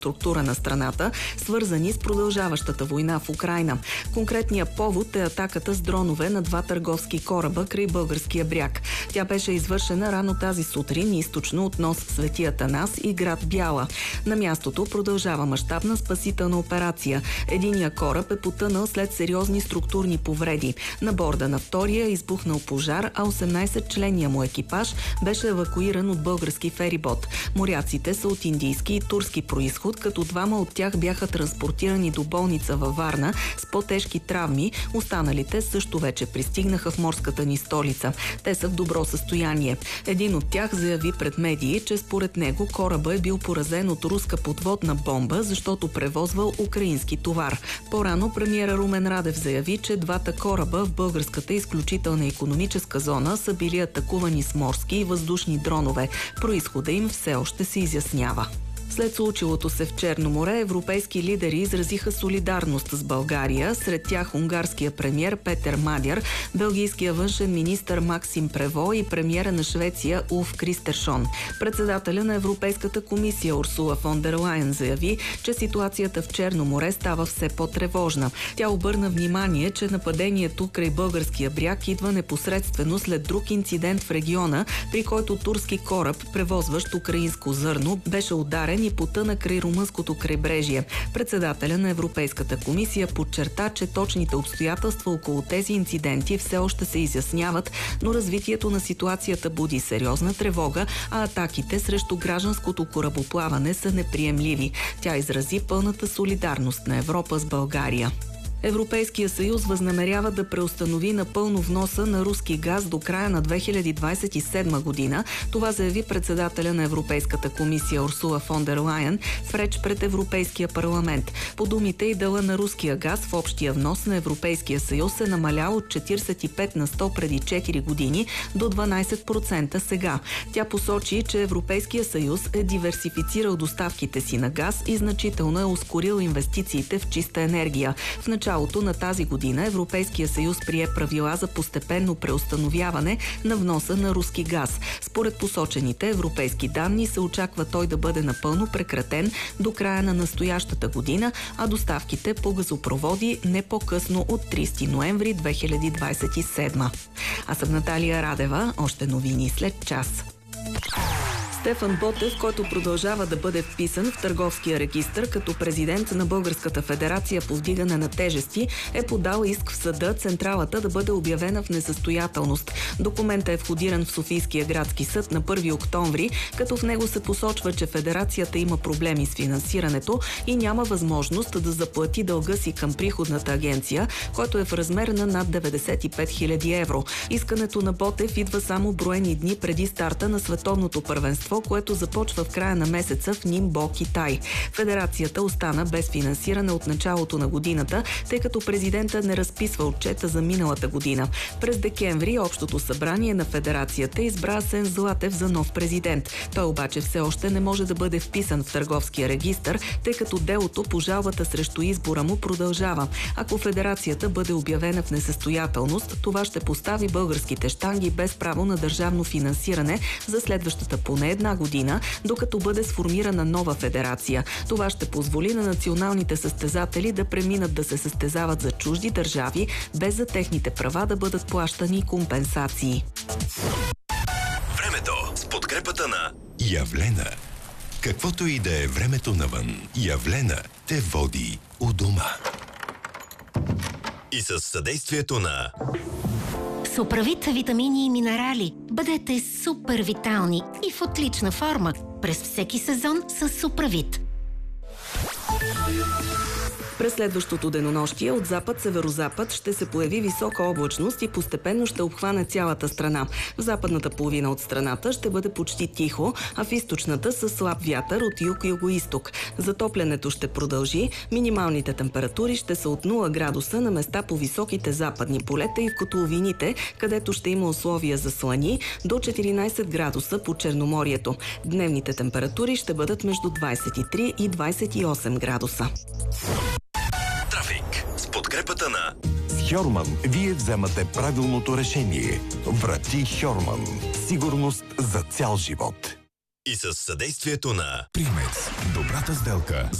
структура на страната, свързани с продължаващата война в Украйна. Конкретният повод е атаката с дронове на 2 търговски кораба край българския бряг. Тя беше извършена рано тази сутрин източно от нос Свети Атанас и град Бяла. На мястото продължава мащабна спасителна операция. Единият кораб е потънал след сериозни структурни повреди. На борда на втория е избухнал пожар, а 18-чления му екипаж беше евакуиран от български ферибот. Моряците са от индийски и турски произход, като 2 от тях бяха транспортирани до болница във Варна с по-тежки травми. Останалите също вече пристигнаха в морската ни столица. Те са в добро състояние. Един от тях заяви пред медии, че според него кораба е бил поразен от руска подводна бомба, защото превозвал украински товар. По-рано премиера Румен Радев заяви, че 2 кораба в българската изключителна икономическа зона са били атакувани с морски и въздушни дронове. Произхода им все още се изяснява. След случилото се в Черно море, европейски лидери изразиха солидарност с България, сред тях унгарския премиер Петер Мадяр, белгийския външен министър Максим Прево и премиера на Швеция Улф Кристершон. Председателя на Европейската комисия Урсула фон дер Лайен заяви, че ситуацията в Черно море става все по-тревожна. Тя обърна внимание, че нападението край българския бряг идва непосредствено след друг инцидент в региона, при който турски кораб, превозващ украинско зърно, беше ударен и потъна край румънското крайбрежие. Председателя на Европейската комисия подчерта, че точните обстоятелства около тези инциденти все още се изясняват, но развитието на ситуацията буди сериозна тревога, а атаките срещу гражданското корабоплаване са неприемливи. Тя изрази пълната солидарност на Европа с България. Европейския съюз възнамерява да преустанови напълно вноса на руски газ до края на 2027 година. Това заяви председателя на Европейската комисия Урсула фон дер Лайен в реч пред Европейския парламент. По думите й, дела на руския газ в общия внос на Европейския съюз е намалял от 45 на 100 преди 4 години до 12% сега. Тя посочи, че Европейския съюз е диверсифицирал доставките си на газ и значително е ускорил инвестициите в чиста енергия. В началото на тази година Европейския съюз прие правила за постепенно преустановяване на вноса на руски газ. Според посочените европейски данни се очаква той да бъде напълно прекратен до края на настоящата година, а доставките по газопроводи не по-късно от 30 ноември 2027. Аз съм Наталия Радева. Още новини след час. Стефан Ботев, който продължава да бъде вписан в търговския регистър като президент на Българската федерация по вдигане на тежести, е подал иск в съда централата да бъде обявена в несъстоятелност. Документът е входиран в Софийския градски съд на 1 октомври, като в него се посочва, че федерацията има проблеми с финансирането и няма възможност да заплати дълга си към приходната агенция, който е в размер на над 95 000 евро. Искането на Ботев идва само броени дни преди старта на световното първенство, което започва в края на месеца в Нимбо, Китай. Федерацията остана без финансиране от началото на годината, тъй като президента не разписва отчета за миналата година. През декември Общото събрание на федерацията избра Асен Златев за нов президент. Той обаче все още не може да бъде вписан в търговския регистър, тъй като делото по жалбата срещу избора му продължава. Ако федерацията бъде обявена в несъстоятелност, това ще постави българските щанги без право на държавно финансиране за следващата поне една година, докато бъде сформирана нова федерация. Това ще позволи на националните състезатели да преминат да се състезават за чужди държави, без за техните права да бъдат плащани компенсации. Времето с подкрепата на Явлена. Каквото и да е времето навън, Явлена те води у дома. И със съдействието на Суправит витамини и минерали. Бъдете супер витални и в отлична форма през всеки сезон с Суправит. През следващото денонощие от запад-северозапад ще се появи висока облачност и постепенно ще обхване цялата страна. В западната половина от страната ще бъде почти тихо, а в източната със слаб вятър от юг-югоизток. Затоплянето ще продължи, минималните температури ще са от 0 градуса на места по високите западни полета и в котловините, където ще има условия за слани, до 14 градуса по Черноморието. Дневните температури ще бъдат между 23 и 28 градуса. Подкрепата на Хьорман вие вземате правилното решение. Врати Хьорман. Сигурност за цял живот. и с съдействието на Примекс. Добрата сделка.